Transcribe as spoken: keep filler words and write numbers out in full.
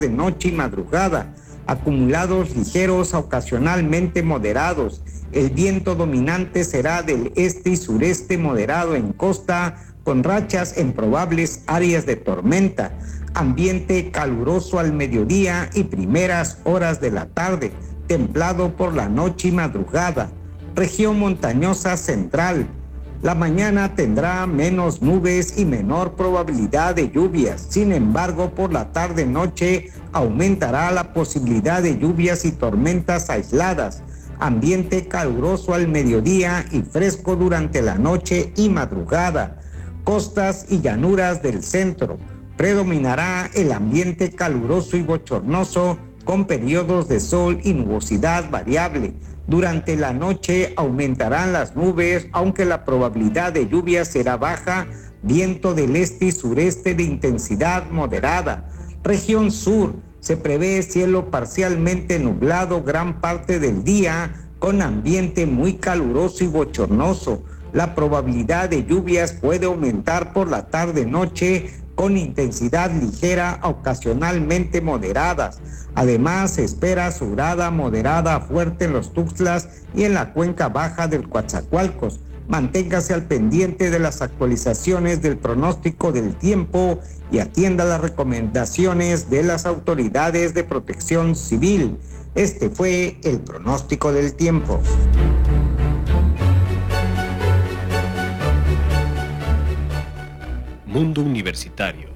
noche y madrugada. Acumulados ligeros a ocasionalmente moderados. El viento dominante será del este y sureste moderado en costa, con rachas en probables áreas de tormenta. Ambiente caluroso al mediodía y primeras horas de la tarde, templado por la noche y madrugada. Región montañosa central. La mañana tendrá menos nubes y menor probabilidad de lluvias. Sin embargo, por la tarde-noche aumentará la posibilidad de lluvias y tormentas aisladas. Ambiente caluroso al mediodía y fresco durante la noche y madrugada. Costas y llanuras del centro. Predominará el ambiente caluroso y bochornoso con periodos de sol y nubosidad variable. Durante la noche aumentarán las nubes, aunque la probabilidad de lluvia será baja. Viento del este y sureste de intensidad moderada. Región sur. Se prevé cielo parcialmente nublado gran parte del día, con ambiente muy caluroso y bochornoso. La probabilidad de lluvias puede aumentar por la tarde-noche con intensidad ligera a ocasionalmente moderadas. Además, se espera sobrada moderada a fuerte en los Tuxtlas y en la cuenca baja del Coatzacoalcos. Manténgase al pendiente de las actualizaciones del pronóstico del tiempo y atienda las recomendaciones de las autoridades de protección civil. Este fue el pronóstico del tiempo. Mundo Universitario.